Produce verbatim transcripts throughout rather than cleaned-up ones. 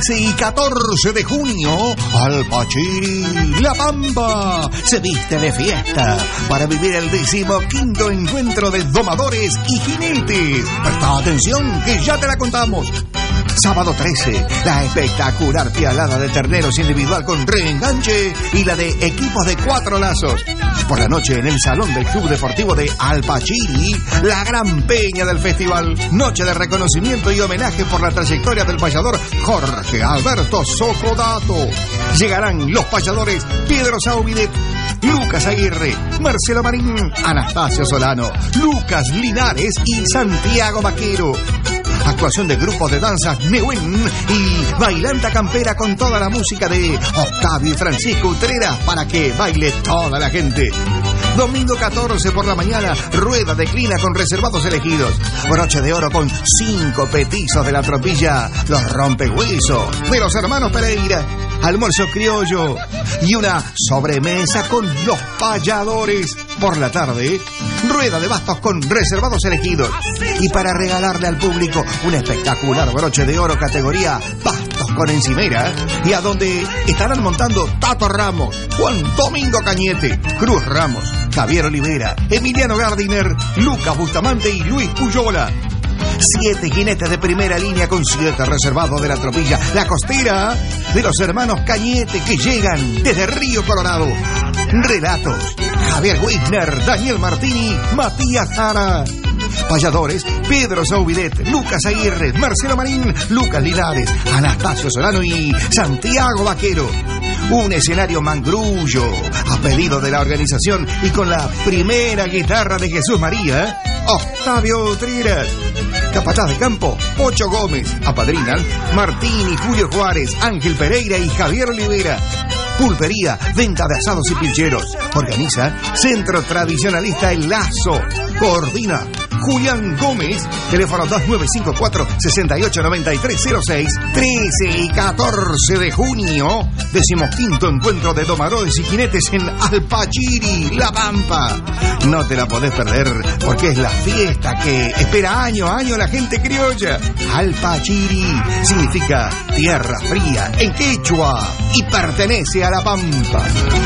trece y catorce de junio, Alpachiri, La Pampa, se viste de fiesta para vivir el decimoquinto encuentro de domadores y jinetes. Presta atención que ya te la contamos. Sábado trece, la espectacular pialada de terneros individual con reenganche y la de equipos de cuatro lazos. Por la noche en el salón del Club Deportivo de Alpachiri, la gran peña del festival. Noche de reconocimiento y homenaje por la trayectoria del payador Jorge Alberto Socodato. Llegarán los payadores Pedro Saubidet, Lucas Aguirre, Marcelo Marín, Anastasio Solano, Lucas Linares y Santiago Vaquero. Actuación de grupos de danzas Neuén y Bailanta Campera con toda la música de Octavio y Francisco Utrera para que baile toda la gente. Domingo catorce por la mañana, rueda de clina con reservados elegidos. Broche de oro con cinco petizos de la tropilla, los rompehuesos de los hermanos Pereira. Almuerzo criollo y una sobremesa con los payadores. Por la tarde, rueda de bastos con reservados elegidos. Y para regalarle al público un espectacular broche de oro categoría bastos con encimera, y a donde estarán montando Tato Ramos, Juan Domingo Cañete, Cruz Ramos, Javier Olivera, Emiliano Gardiner, Lucas Bustamante y Luis Puyola. Siete jinetes de primera línea con siete reservados de la tropilla La Costera de los hermanos Cañete que llegan desde Río Colorado. Relatos: Javier Wisner, Daniel Martini, Matías Jara. Payadores: Pedro Saubidet, Lucas Aguirre, Marcelo Marín, Lucas Linares, Anastasio Solano y Santiago Vaquero. Un escenario mangrullo a pedido de la organización y con la primera guitarra de Jesús María, Octavio Trieras. Capataz de campo, Pocho Gómez. Apadrinan Martín y Julio Juárez, Ángel Pereira y Javier Olivera. Pulpería, venta de asados y pilcheros. Organiza Centro Tradicionalista El Lazo. Coordina Julián Gómez. Teléfono dos nueve cinco cuatro, seis ocho nueve tres cero seis. trece y catorce de junio, decimoquinto encuentro de domadores y jinetes en Alpachiri, La Pampa. No te la podés perder porque es la fiesta que espera año a año la gente criolla. Alpachiri significa tierra fría en quechua y pertenece a La Pampa.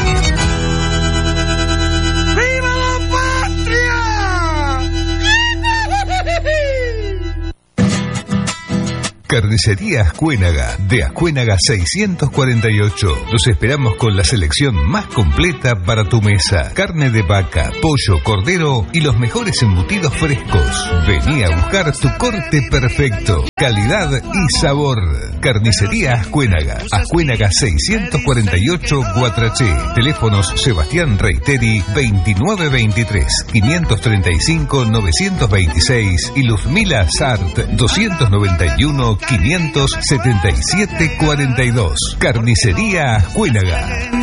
Carnicería Ascuénaga, de Ascuénaga seiscientos cuarenta y ocho. Los esperamos con la selección más completa para tu mesa. Carne de vaca, pollo, cordero y los mejores embutidos frescos. Vení a buscar tu corte perfecto. Calidad y sabor. Carnicería Ascuénaga, Ascuénaga seiscientos cuarenta y ocho, Guatraché. Teléfonos: Sebastián Reiteri veintinueve veintitrés, quinientos treinta y cinco, novecientos veintiséis y Luzmila Sart doscientos noventa y uno, quinientos setenta y siete cuarenta y dos. Carnicería Ascuénaga.